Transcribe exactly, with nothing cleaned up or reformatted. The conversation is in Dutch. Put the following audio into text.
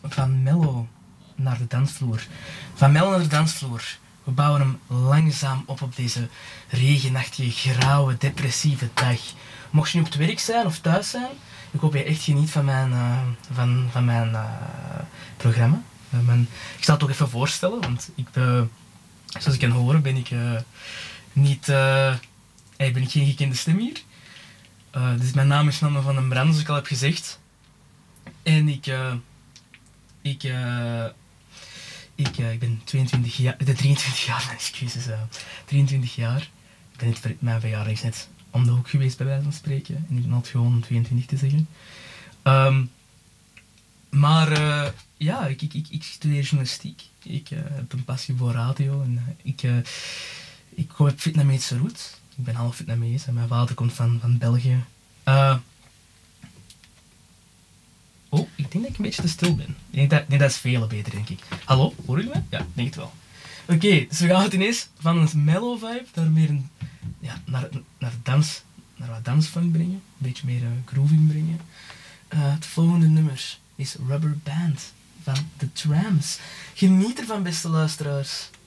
van mellow naar de dansvloer. Van mellow naar de dansvloer. We bouwen hem langzaam op op deze regenachtige, grauwe, depressieve dag. Mocht je nu op het werk zijn of thuis zijn, ik hoop je echt geniet van mijn, uh, van, van mijn uh, programma. Uh, mijn, ik zal het ook even voorstellen, want ik, uh, zoals ik kan horen ben ik uh, niet... Uh, hey, ben ik geen gekende stem hier. Uh, dus mijn naam is Nanne van den Brand, zoals ik al heb gezegd. En ik... Uh, ik uh, Ik, uh, ik ben tweeëntwintig jaar, de drieëntwintig jaar, excuses, uh, drieëntwintig jaar. Ik ben net, mijn verjaardag is net om de hoek geweest bij wijze van spreken. En ik ben altijd gewoon tweeëntwintig te zeggen. Um, maar uh, ja, ik, ik, ik, ik studeer journalistiek. Ik uh, heb een passie voor radio en uh, ik, uh, ik kom op Vietnamese roots. Ik ben half Vietnamees en mijn vader komt van, van België. Uh, Oh, ik denk dat ik een beetje te stil ben. Ik denk dat, nee, dat is veel beter, denk ik. Hallo, hoor je me? Ja, ik denk het wel. Oké, okay, dus we gaan het ineens van een mellow vibe naar meer een, ja, naar, naar dans, naar wat dansfunk brengen. Een beetje meer uh, grooving brengen. Uh, het volgende nummer is Rubber Band van The Trams. Geniet ervan, beste luisteraars.